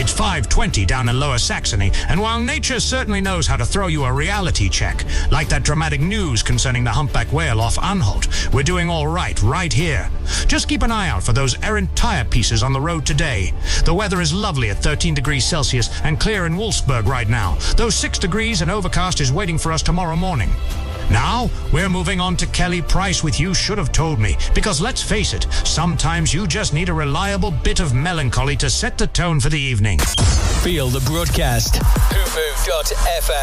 It's 5:20 down in Lower Saxony, and while nature certainly knows how to throw you a reality check, like that dramatic news concerning the humpback whale off Anhalt, we're doing all right here. Just keep an eye out for those errant tire pieces on the road today. The weather is lovely at 13 degrees Celsius and clear in Wolfsburg right now, though 6 degrees and overcast is waiting for us tomorrow morning. Now, we're moving on to Kelly Price with You Should Have Told Me, because let's face it, sometimes you just need a reliable bit of melancholy to set the tone for the evening. Feel the broadcast. Hoofoo.fm